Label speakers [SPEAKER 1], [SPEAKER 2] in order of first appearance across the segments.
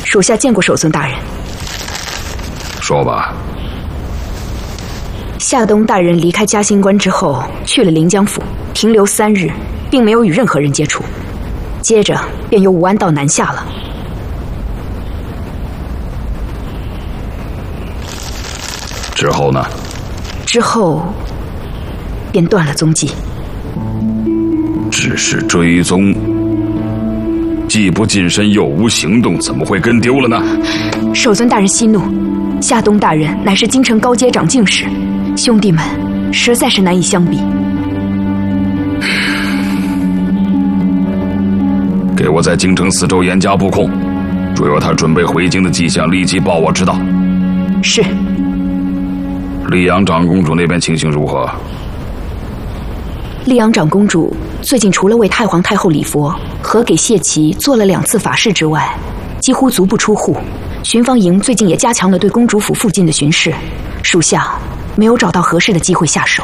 [SPEAKER 1] 属下见过守尊大人。
[SPEAKER 2] 说吧。
[SPEAKER 1] 夏东大人离开嘉兴关之后，去了临江府，停留3日，并没有与任何人接触，接着便由吴安道南下了。
[SPEAKER 2] 之后呢？
[SPEAKER 1] 之后便断了踪迹。
[SPEAKER 2] 只是追踪，既不近身又无行动，怎么会跟丢了呢？
[SPEAKER 1] 守尊大人息怒，夏东大人乃是京城高阶长进士，兄弟们实在是难以相比。
[SPEAKER 2] 给我在京城四周严加布控，若有他准备回京的迹象，立即报我知道。
[SPEAKER 1] 是。
[SPEAKER 2] 溧阳长公主那边情形如何？
[SPEAKER 1] 溧阳长公主最近除了为太皇太后礼佛和给谢琦做了2次法事之外，几乎足不出户。巡防营最近也加强了对公主府附近的巡视，属下没有找到合适的机会下手。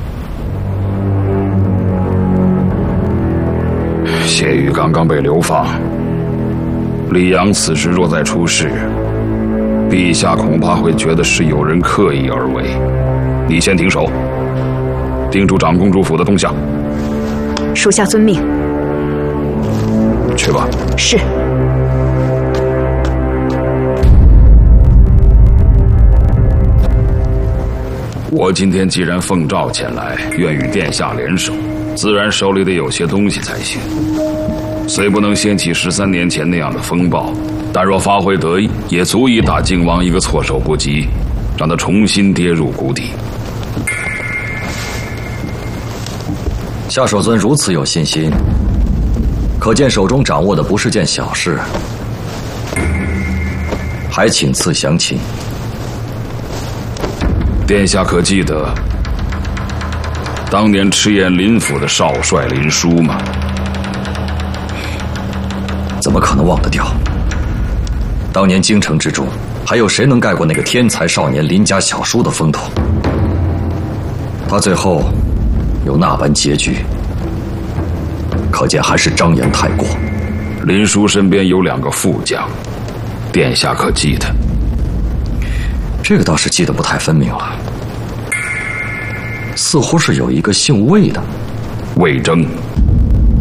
[SPEAKER 2] 谢玉刚刚被流放，溧阳此时若再出事，陛下恐怕会觉得是有人刻意而为。你先停手，叮嘱长公主府的动向。
[SPEAKER 1] 属下遵命。
[SPEAKER 2] 去吧。
[SPEAKER 1] 是。
[SPEAKER 2] 我今天既然奉诏前来，愿与殿下联手，自然手里得有些东西才行。虽不能掀起13年前那样的风暴，但若发挥得意，也足以打靖王一个措手不及，让他重新跌入谷底。
[SPEAKER 3] 夏守尊如此有信心，可见手中掌握的不是件小事，还请赐详情。
[SPEAKER 2] 殿下可记得当年赤焰林府的少帅林殊吗？
[SPEAKER 3] 怎么可能忘得掉？当年京城之中，还有谁能盖过那个天才少年林家小叔的风头？他最后有那般结局，可见还是张扬太过。
[SPEAKER 2] 林殊身边有2个副将，殿下可记得？
[SPEAKER 3] 这个倒是记得不太分明了，似乎是有一个姓魏的。
[SPEAKER 2] 魏征。